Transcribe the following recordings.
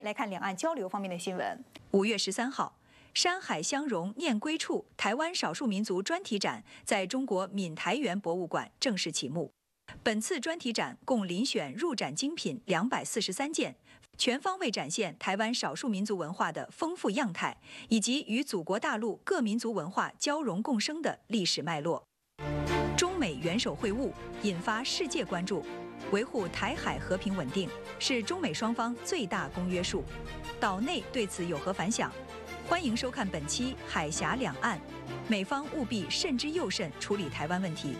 来看两岸交流方面的新闻。 5月13号，山海相融念归处台湾少数民族专题展在中国闽台园博物馆正式启幕。本次专题展共遴选入展精品243件，全方位展现台湾少数民族文化的丰富样态，以及与祖国大陆各民族文化交融共生的历史脉络。中美元首会晤引发世界关注。 维护台海和平稳定是中美双方最大公约数，岛内对此有何反响？欢迎收看本期《海峡两岸》，美方务必慎之又慎处理台湾问题。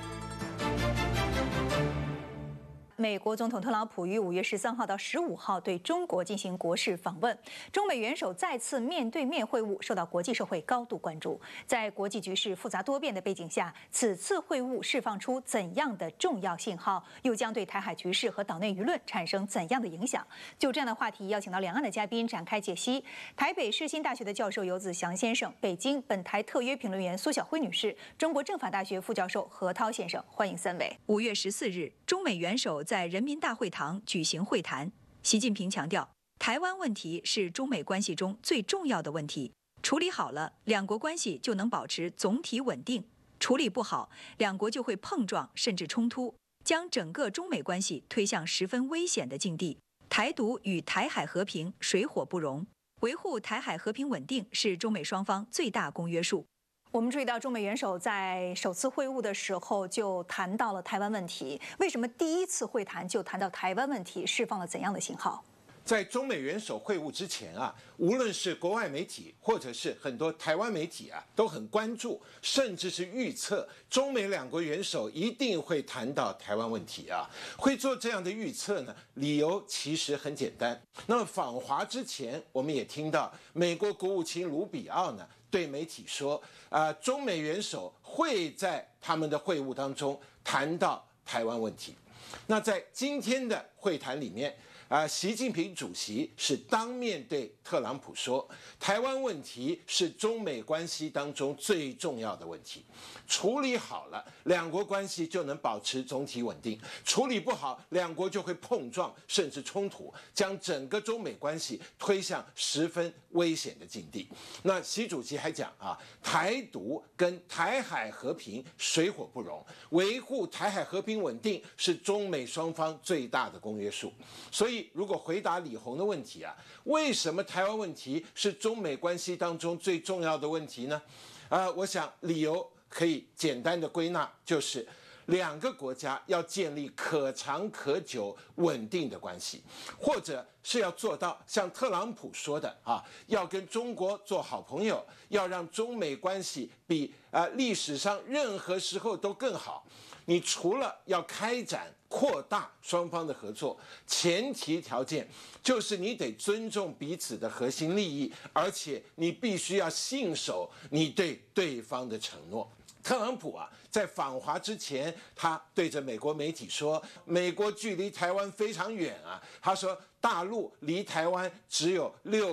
美国总统特朗普于5月13号到15号对中国进行国事访问，中美元首再次面对面会晤，受到国际社会高度关注。在国际局势复杂多变的背景下，此次会晤释放出怎样的重要信号，又将对台海局势和岛内舆论产生怎样的影响？就这样的话题，邀请到两岸的嘉宾展开解析。台北世新大学的教授游子祥先生，北京本台特约评论员苏晓辉女士，中国政法大学副教授何涛先生，欢迎三位。 5月14日，中美元首在人民大会堂举行会谈，习近平强调，台湾问题是中美关系中最重要的问题，处理好了，两国关系就能保持总体稳定；处理不好，两国就会碰撞甚至冲突，将整个中美关系推向十分危险的境地。台独与台海和平水火不容，维护台海和平稳定是中美双方最大公约数。 我们注意到，中美元首在首次会晤的时候就谈到了台湾问题。为什么第一次会谈就谈到台湾问题，释放了怎样的信号？ 在中美元首会晤之前啊，无论是国外媒体或者是很多台湾媒体啊，都很关注，甚至是预测中美两国元首一定会谈到台湾问题啊。会做这样的预测呢，理由其实很简单。那么访华之前，我们也听到美国国务卿卢比奥呢。 对媒体说，中美元首会在他们的会晤当中谈到台湾问题。那在今天的会谈里面，习近平主席是当面对特朗普说，台湾问题是中美关系当中最重要的问题，处理好了，两国关系就能保持总体稳定；处理不好，两国就会碰撞甚至冲突，将整个中美关系推向十分危险的境地。那习主席还讲啊，台独跟台海和平水火不容，维护台海和平稳定是中美双方最大的公约数。所以，如果回答李红的问题啊，为什么台湾问题是中美关系当中最重要的问题呢？我想理由可以简单的归纳，就是两个国家要建立可长可久、稳定的关系，或者是要做到像特朗普说的啊，要跟中国做好朋友，要让中美关系比历史上任何时候都更好。你除了要开展、扩大双方的合作，前提条件就是你得尊重彼此的核心利益，而且你必须要信守你对对方的承诺。特朗普啊，在访华之前，他对着美国媒体说，美国距离台湾非常远啊。他说，大陆离台湾只有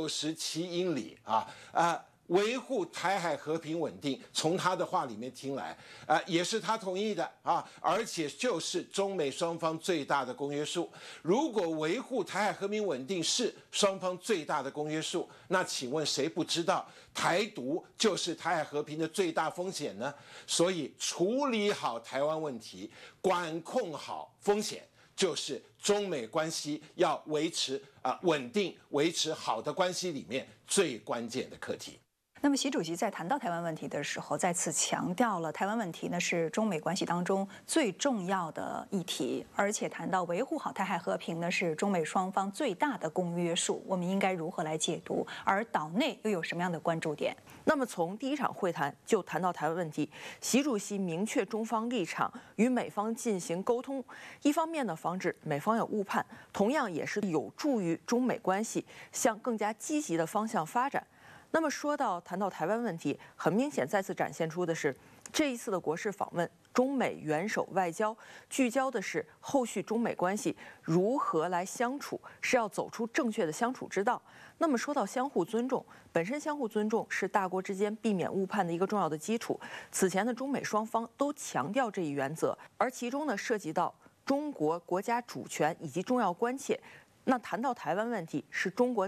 67英里啊。维护台海和平稳定，从他的话里面听来，也是他同意的啊，而且就是中美双方最大的公约数。如果维护台海和平稳定是双方最大的公约数，那请问谁不知道台独就是台海和平的最大风险呢？所以处理好台湾问题，管控好风险，就是中美关系要维持稳定、维持好的关系里面最关键的课题。 那么，习主席在谈到台湾问题的时候，再次强调了台湾问题呢是中美关系当中最重要的议题，而且谈到维护好台海和平呢是中美双方最大的公约数。我们应该如何来解读？而岛内又有什么样的关注点？ 那么，从第一场会谈就谈到台湾问题，习主席明确中方立场，与美方进行沟通。一方面呢，防止美方有误判，同样也是有助于中美关系向更加积极的方向发展。那么谈到台湾问题，很明显再次展现出的是，这一次的国事访问，中美元首外交聚焦的是后续中美关系如何来相处，是要走出正确的相处之道。那么说到相互尊重，本身相互尊重是大国之间避免误判的一个重要的基础。此前的中美双方都强调这一原则，而其中呢涉及到中国国家主权以及重要关切。那谈到台湾问题，是中国